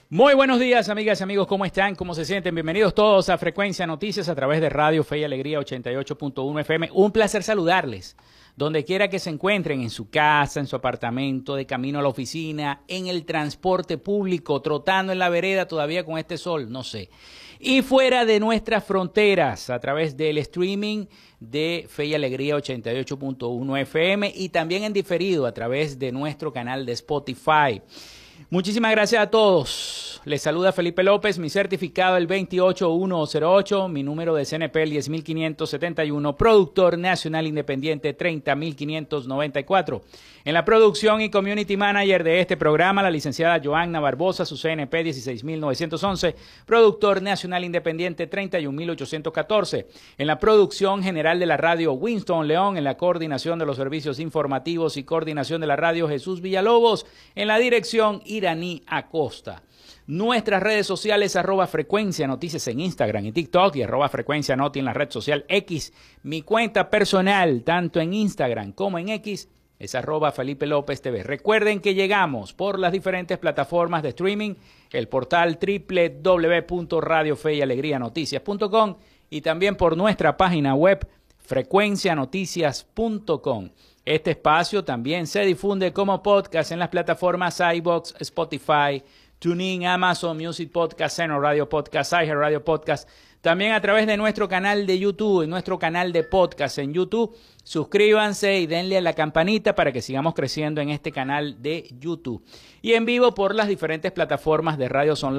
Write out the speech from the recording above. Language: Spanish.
Muy buenos días, amigas y amigos, ¿cómo están? ¿Cómo se sienten? Bienvenidos todos a Frecuencia Noticias a través de Radio Fe y Alegría 88.1 FM. Un placer saludarles, donde quiera que se encuentren, en su casa, en su apartamento, de camino a la oficina, en el transporte público, trotando en la vereda todavía con este sol, no sé. Y fuera de nuestras fronteras, a través del streaming de Fe y Alegría 88.1 FM y también en diferido a través de nuestro canal de Spotify. Muchísimas gracias a todos. Les saluda Felipe López, mi certificado el 28108, mi número de CNP el 10571, productor nacional independiente 30594. En la producción y community manager de este programa, la licenciada Joanna Barbosa, su CNP 16911, productor nacional independiente 31814. En la producción general de la radio, Winston León. En la coordinación de los servicios informativos y coordinación de la radio, Jesús Villalobos. En la dirección, Iraní Acosta. Nuestras redes sociales, @Frecuencia Noticias en Instagram y TikTok y @Frecuencia Noti en la red social X. Mi cuenta personal, tanto en Instagram como en X, es @Felipe López TV. Recuerden que llegamos por las diferentes plataformas de streaming, el portal www.radiofeyalegrianoticias.com y también por nuestra página web frecuencianoticias.com. Este espacio también se difunde como podcast en las plataformas iVoox, Spotify, TuneIn, Amazon Music Podcast, Seno Radio Podcast, iHeartRadio Podcast. También a través de nuestro canal de YouTube, en nuestro canal de podcast en YouTube. Suscríbanse y denle a la campanita para que sigamos creciendo en este canal de YouTube. Y en vivo por las diferentes plataformas de radios online.